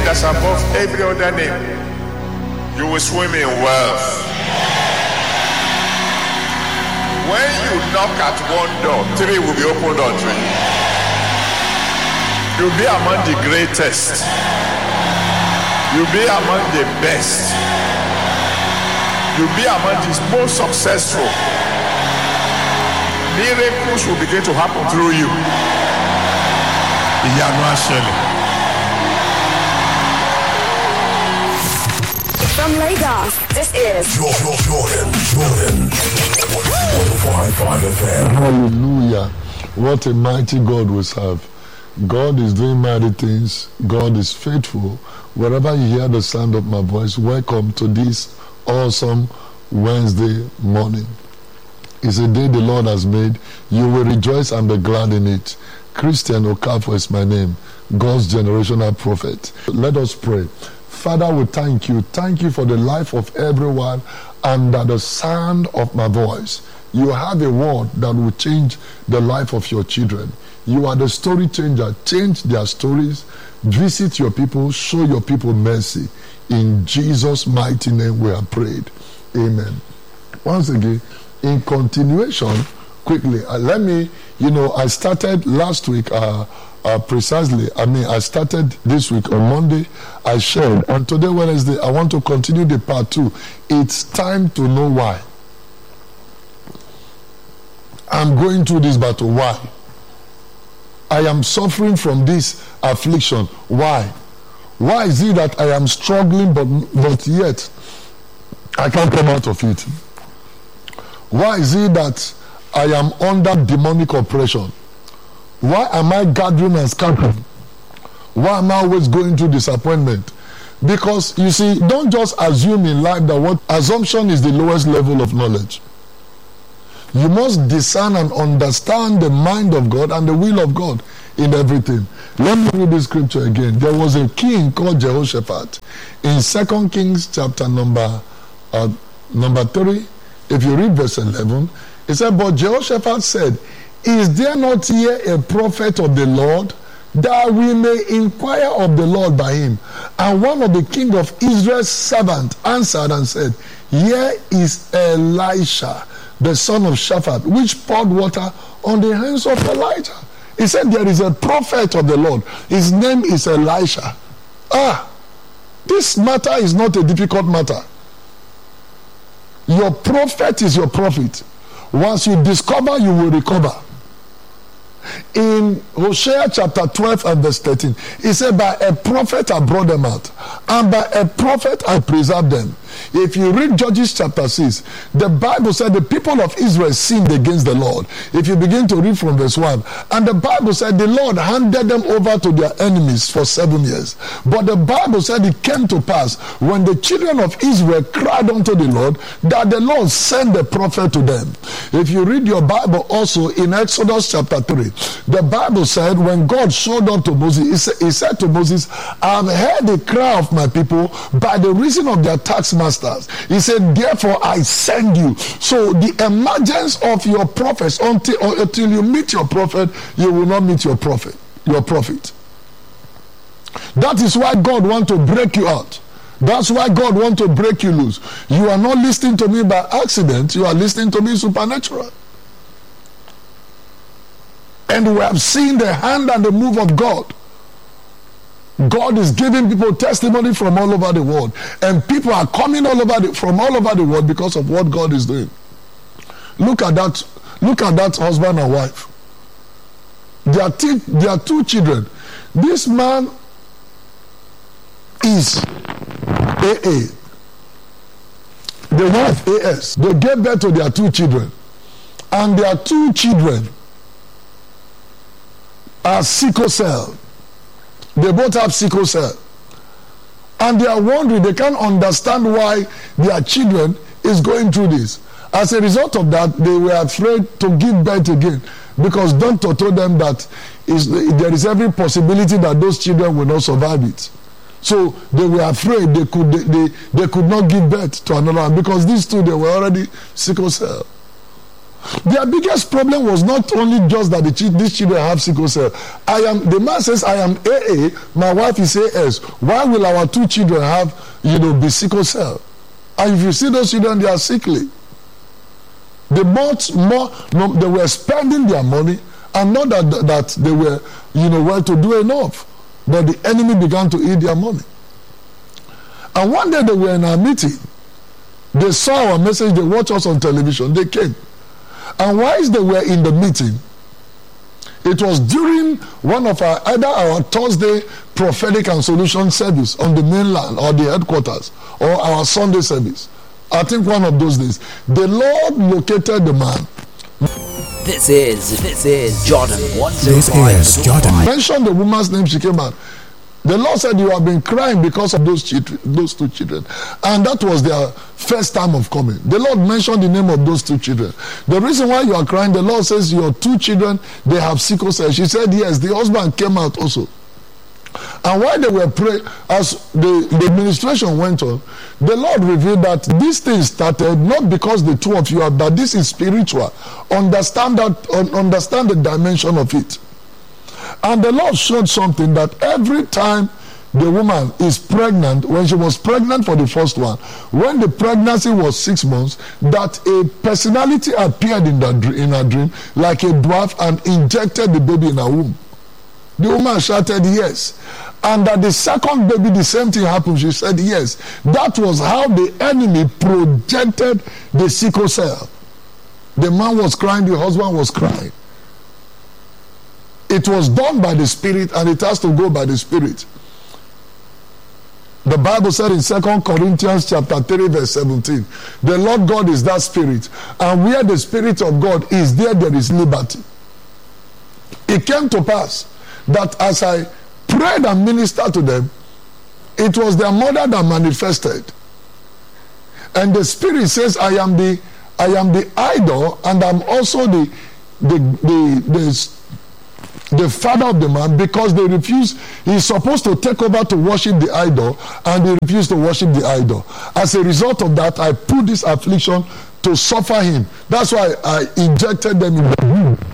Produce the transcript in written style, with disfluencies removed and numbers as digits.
that's above every other name, you will swim in wealth. When you knock at one door, 3 will be opened unto you. You'll be among the greatest. You'll be among the best. You'll be among the most successful. Miracles will begin to happen through you. From Lagos, this is Jordan 105.5 FM. Hallelujah. What a mighty God we serve. God is doing mighty things. God is faithful. Wherever you hear the sound of my voice, welcome to this awesome Wednesday morning. It's a day the Lord has made. You will rejoice and be glad in it. Christian Okafor is my name, God's generational prophet. Let us pray. Father, we thank you. Thank you for the life of everyone under the sound of my voice. You have a word that will change the life of your children. You are the story changer. Change their stories. Visit your people. Show your people mercy. In Jesus' mighty name we have prayed. Amen. Once again, in continuation, quickly, let me, I started last week, I started this week on Monday, I shared, and today, Wednesday, I want to continue the part 2. It's time to know why. I'm going through this battle. Why? I am suffering from this affliction. Why? Why is it that I am struggling but yet I can't come out of it? Why is it that I am under demonic oppression? Why am I gathering and scattering? Why am I always going through disappointment? Because, you see, don't just assume in life that what assumption is the lowest level of knowledge. You must discern and understand the mind of God and the will of God in everything. Let me read this scripture again. There was a king called Jehoshaphat. In 2 Kings chapter number 3, if you read verse 11, it said, but Jehoshaphat said, is there not here a prophet of the Lord, that we may inquire of the Lord by him? And one of the king of Israel's servants answered and said, here is Elisha, the son of Shaphat, which poured water on the hands of Elijah. He said, there is a prophet of the Lord. His name is Elisha. This matter is not a difficult matter. Your prophet is your prophet. Once you discover, you will recover. In Hosea chapter 12 and verse 13, he said, by a prophet I brought them out, and by a prophet I preserved them. If you read Judges chapter 6, the Bible said the people of Israel sinned against the Lord. If you begin to read from verse 1, and the Bible said the Lord handed them over to their enemies for 7 years. But the Bible said it came to pass when the children of Israel cried unto the Lord, that the Lord sent the prophet to them. If you read your Bible also in Exodus chapter 3, the Bible said when God showed up to Moses, he said to Moses, I have heard the cry of my people by the reason of their taskmasters. He said, therefore I send you. So the emergence of your prophets, until you meet your prophet, you will not meet your prophet. That is why God wants to break you out. That's why God wants to break you loose. You are not listening to me by accident. You are listening to me supernatural. And we have seen the hand and the move of God. God is giving people testimony from all over the world. And people are coming from all over the world because of what God is doing. Look at that husband and wife. There are 2 children. This man is AA. The wife AS. They gave birth to their 2 children. And their 2 children are sickle cell. They both have sickle cell. And they are wondering, they can't understand why their children is going through this. As a result of that, they were afraid to give birth again, because doctor told them that there is every possibility that those children will not survive it. So they were afraid they could not give birth to another one, because these 2, they were already sickle cell. Their biggest problem was not only just that these children have sickle cell. The man says, I am AA, my wife is AS. Why will our 2 children have, be sickle cell? And if you see those children, they are sickly. They were spending their money, and not that they were, well to do enough. But the enemy began to eat their money. And one day they were in our meeting. They saw our message, they watched us on television, they came. And whilst they were in the meeting, it was during one of either our Thursday prophetic and solution service on the mainland or the headquarters, or our Sunday service. I think one of those days. The Lord located the man. This is Jordan 105. This is Jordan. Mentioned the woman's name, she came out. The Lord said, you have been crying because of those 2 children. And that was their first time of coming. The Lord mentioned the name of those 2 children. The reason why you are crying, the Lord says your 2 children, they have sickle cell. She said, yes, the husband came out also. And while they were praying, as the administration went on, the Lord revealed that this thing started not because the 2 of you are, that this is spiritual. Understand the dimension of it. And the Lord showed something, that every time the woman is pregnant, when she was pregnant for the first one, when the pregnancy was 6 months, that a personality appeared in her dream like a dwarf and injected the baby in her womb. The woman shouted yes. And that the second baby, the same thing happened. She said yes. That was how the enemy projected the sickle cell. The man was crying, the husband was crying. It was done by the Spirit, and it has to go by the Spirit. The Bible said in 2 Corinthians chapter 3 verse 17, the Lord God is that Spirit, and where the Spirit of God is, there is liberty. It came to pass that as I prayed and ministered to them, it was their mother that manifested. And the Spirit says, I am the idol, and I'm also the father of the man, because they refuse. He's supposed to take over to worship the idol, and they refuse to worship the idol. As a result of that, I put this affliction to suffer him. That's why I injected them in the womb.